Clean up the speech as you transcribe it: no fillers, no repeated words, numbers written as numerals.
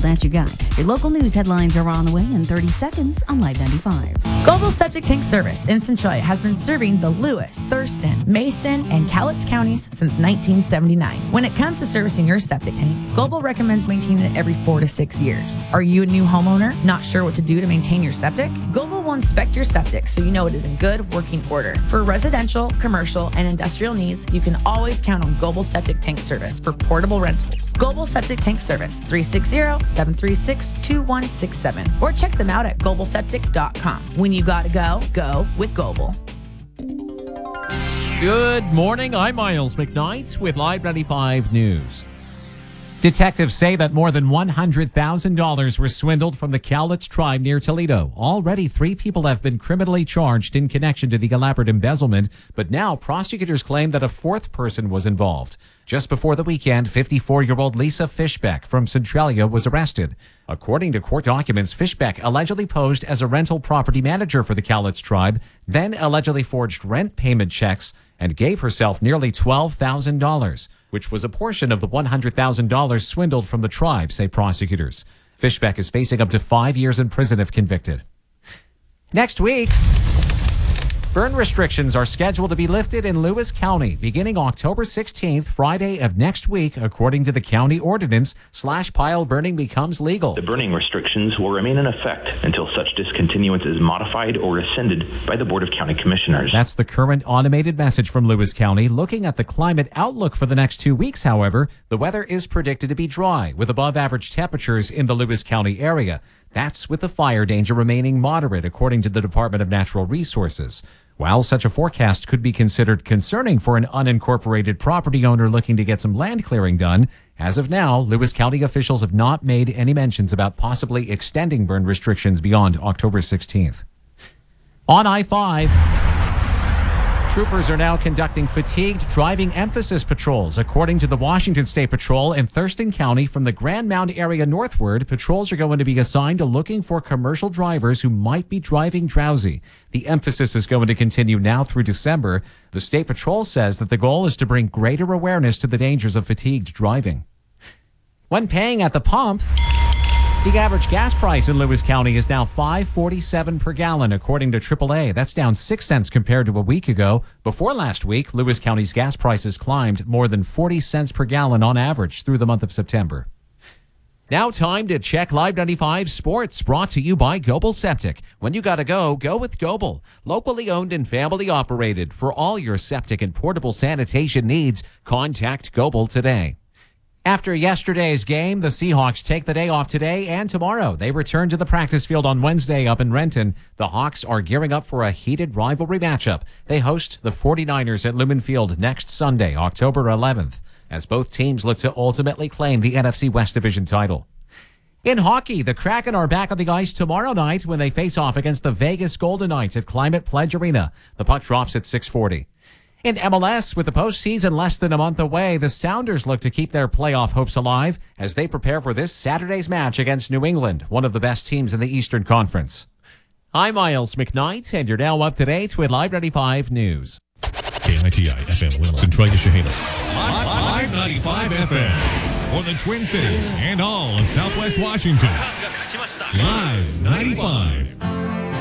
that's your guy. Your local news headlines are on the way in 30 seconds on Live 95. Global Septic Tank Service in Centralia has been serving the Lewis, Thurston, Mason, and Cowlitz counties since 1979. When it comes to servicing your septic tank, Global recommends maintaining it every 4 to 6 years. Are you a new homeowner, not sure what to do to maintain your septic? Global will inspect your septic so you know it is in good working order. For residential, commercial, and industrial needs, you can always count on Global Septic Tank Service for portable rentals. Global Septic Tank Service, 360-736-2167. Or check them out at globalseptic.com. When you gotta go, go with Global. Good morning. I'm Miles McKnight with Live 95 News. Detectives say that more than $100,000 were swindled from the Cowlitz tribe near Toledo. Already 3 people have been criminally charged in connection to the elaborate embezzlement, but now prosecutors claim that a 4th person was involved. Just before the weekend, 54-year-old Lisa Fishbeck from Centralia was arrested. According to court documents, Fishbeck allegedly posed as a rental property manager for the Cowlitz tribe, then allegedly forged rent payment checks and gave herself nearly $12,000, which was a portion of the $100,000 swindled from the tribe, say prosecutors. Fishbeck is facing up to 5 years in prison if convicted. Next week, burn restrictions are scheduled to be lifted in Lewis County beginning October 16th, Friday of next week, according to the county ordinance. Slash-pile burning becomes legal. The burning restrictions will remain in effect until such discontinuance is modified or rescinded by the Board of County Commissioners. That's the current automated message from Lewis County. Looking at the climate outlook for the next 2 weeks, however, the weather is predicted to be dry with above-average temperatures in the Lewis County area. That's with the fire danger remaining moderate, according to the Department of Natural Resources. While such a forecast could be considered concerning for an unincorporated property owner looking to get some land clearing done, as of now, Lewis County officials have not made any mentions about possibly extending burn restrictions beyond October 16th. On I-5, troopers are now conducting fatigued driving emphasis patrols. According to the Washington State Patrol in Thurston County, from the Grand Mound area northward, patrols are going to be assigned to looking for commercial drivers who might be driving drowsy. The emphasis is going to continue now through December. The State Patrol says that the goal is to bring greater awareness to the dangers of fatigued driving. When paying at the pump, the average gas price in Lewis County is now $5.47 per gallon, according to AAA. That's down 6 cents compared to a week ago. Before last week, Lewis County's gas prices climbed more than 40 cents per gallon on average through the month of September. Now time to check Live 95 Sports, brought to you by Global Septic. When you gotta go, go with Global. Locally owned and family operated. For all your septic and portable sanitation needs, contact Global today. After yesterday's game, the Seahawks take the day off today and tomorrow. They return to the practice field on Wednesday up in Renton. The Hawks are gearing up for a heated rivalry matchup. They host the 49ers at Lumen Field next Sunday, October 11th, as both teams look to ultimately claim the NFC West Division title. In hockey, the Kraken are back on the ice tomorrow night when they face off against the Vegas Golden Knights at Climate Pledge Arena. The puck drops at 6:40. In MLS, with the postseason less than a month away, the Sounders look to keep their playoff hopes alive as they prepare for this Saturday's match against New England, one of the best teams in the Eastern Conference. I'm Miles McKnight, and you're now up to date with Live 95 News. KITI FM Willow, Centralia, Chehalis. Live 95 FM for the Twin Cities and all of Southwest Washington. Live 95.